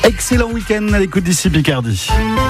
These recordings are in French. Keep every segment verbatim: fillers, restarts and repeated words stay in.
Excellent week-end à l'écoute d'Ici Picardie.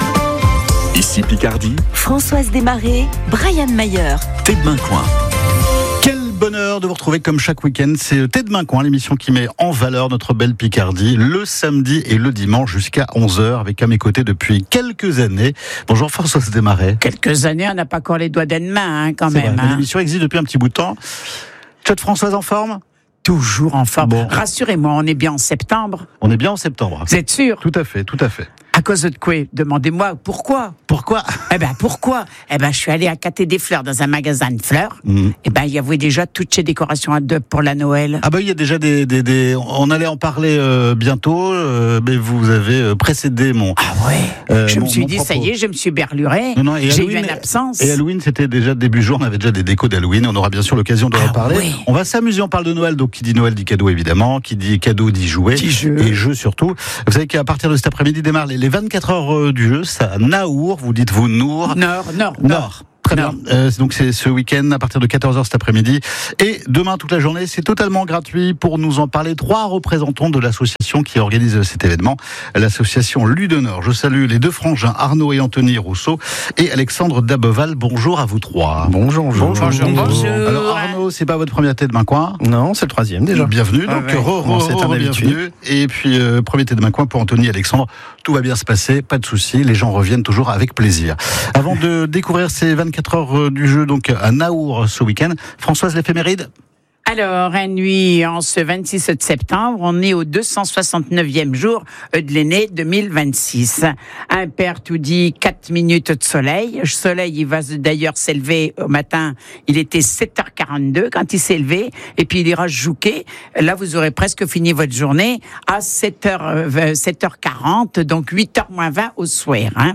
Ici Picardie, Françoise Desmarais, Brian Mayer. Thé de Maincoin. Quel bonheur de vous retrouver comme chaque week-end. C'est Thé de Maincoin, l'émission qui met en valeur notre belle Picardie, le samedi et le dimanche jusqu'à onze heures, avec à mes côtés depuis quelques années. Bonjour Françoise Desmarais. Quelques années, on n'a pas encore les doigts d'une main, hein, quand C'est même. vrai, Hein. l'émission existe depuis un petit bout de temps. Chat Françoise en forme ? Toujours en forme. Bon. Rassurez-moi, on est bien en septembre. On est bien en septembre. Vous êtes sûr ? Tout à fait, tout à fait. À cause de quoi ? Demandez-moi pourquoi. Pourquoi ? Eh ben pourquoi ? Eh ben je suis allée accater des fleurs dans un magasin de fleurs. Mmh. Eh ben il y avait déjà toutes ces décorations à deux pour la Noël. Ah bah il y a déjà des, des, des... on allait en parler euh, bientôt, euh, mais vous avez euh, précédé mon. Ah ouais. Euh, je mon- me suis mon dit propos. ça y est, je me suis berlurée. Non, non, et J'ai eu Halloween- une absence. Et Halloween, c'était déjà début juin, on avait déjà des décos d'Halloween, on aura bien sûr l'occasion de Ah en parler. oui. On va s'amuser, on parle de Noël, donc qui dit Noël dit cadeau évidemment, qui dit cadeau dit jouet, Dit jeu. et jeu surtout. Vous savez qu'à partir de cet après-midi démarrent les, les vingt-quatre heures euh, du jeu, ça à Naour, vous dites vous Nour. Nord, nord, Nord. Très Nord. bien. Euh, donc c'est ce week-end à partir de quatorze heures cet après-midi. Et demain toute la journée, c'est totalement gratuit. Pour nous en parler, trois représentants de l'association qui organise cet événement, l'association Ludenor. Je salue les deux frangins, Arnaud et Anthony Rousseau, et Alexandre Dabeval. Bonjour à vous trois. Bonjour, bonjour. Bonjour, bonjour. Alors Arnaud, c'est pas votre première thé de Maincoin. Non, c'est le troisième déjà. Bienvenue, Ah donc ouais. re, re, Bon, c'est re, un re, habitué. bienvenue. Et puis euh, premier thé de Maincoin pour Anthony et Alexandre. Tout va bien se passer, pas de soucis. Les gens reviennent toujours avec plaisir. Avant de découvrir ces vingt-quatre heures du jeu donc à Naour ce week-end, Françoise l'éphéméride. Alors, à nuit, en ce vingt-six septembre, on est au deux cent soixante-neuvième jour de l'année deux mille vingt-six. Un père tout dit quatre minutes de soleil. Le soleil, il va d'ailleurs s'élever au matin. Il était sept heures quarante-deux quand il s'est levé. Et puis, il ira jouquer. Là, vous aurez presque fini votre journée à sept heures quarante, donc huit heures moins vingt au soir. Hein.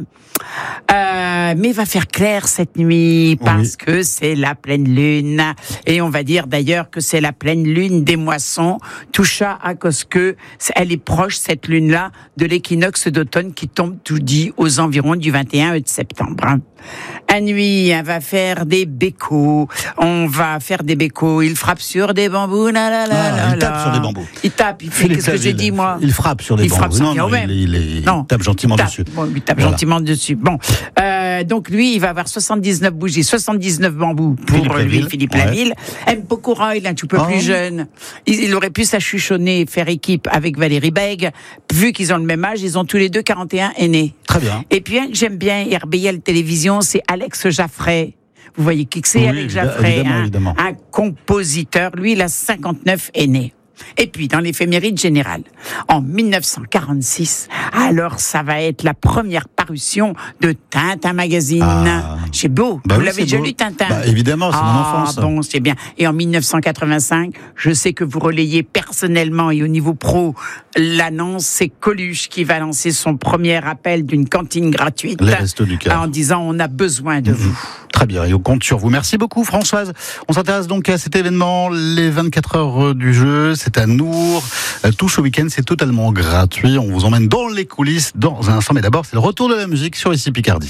Euh, mais il va faire clair cette nuit parce Oui. que c'est la pleine lune. Et on va dire d'ailleurs que c'est la pleine lune des moissons. Tout ça à cause que elle est proche, cette lune-là, de l'équinoxe d'automne qui tombe tout dit aux environs du vingt et un de septembre. Hein. À nuit, on va faire des bécos. On va faire des bécos. Il frappe sur des bambous. La, la, la, Ah, la, il tape la. sur des bambous. Il tape. Il fait Philippe qu'est-ce que j'ai Laville. dit moi Il frappe sur des Il bambous. frappe sans non, dire non, même. il, il, il Non. tape gentiment Il tape. dessus. Bon, il tape Voilà. gentiment dessus. Bon, euh, donc lui, il va avoir soixante-dix-neuf bougies, soixante-dix-neuf bambous pour Philippe lui, Laville. Philippe Ouais. Laville. M. Pokora, il est un petit peu Oh. plus jeune. Il, il aurait pu s'achuchonner, faire équipe avec Valérie Bègue. Vu qu'ils ont le même âge, ils ont tous les deux quarante et un aînés. Très bien. Et puis, un que j'aime bien, R B L Télévision, c'est Alex Jaffray. Vous voyez qui que c'est, Oui, Alex évi- Jaffray, évidemment, hein, évidemment. un compositeur. Lui, il a cinquante-neuf aînés. Et puis, dans l'éphéméride générale, en mille neuf cent quarante-six, alors ça va être la première parution de Tintin Magazine. Ah. C'est beau. Bah Vous oui, l'avez c'est déjà beau. lu, Tintin? Bah, évidemment, c'est mon Ah, enfance. bon, c'est bien. Et en mille neuf cent quatre-vingt-cinq, je sais que vous relayez personnellement et au niveau pro l'annonce, c'est Coluche qui va lancer son premier appel d'une cantine gratuite. Les Restos du Cœur. En disant, on a besoin de vous. Très bien, et on compte sur vous. Merci beaucoup Françoise. On s'intéresse donc à cet événement, les vingt-quatre heures du jeu, c'est à Nour. Euh, Tout ce week-end, c'est totalement gratuit. On vous emmène dans les coulisses dans un instant. Mais d'abord, c'est le retour de la musique sur Ici Picardie.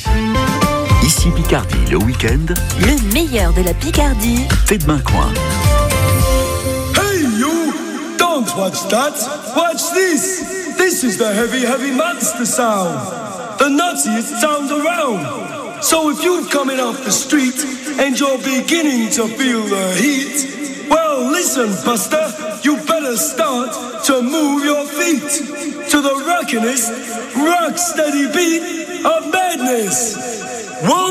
Ici Picardie, le week-end, Le meilleur de la Picardie. Thé de Maincoin. Hey you! Don't watch that! Watch this! This is the heavy, heavy monster sound! The nuttiest sound around! So if you're coming off the street and you're beginning to feel the heat, well listen, Buster, you better start to move your feet to the rockinest, rock steady beat of madness! Whoa!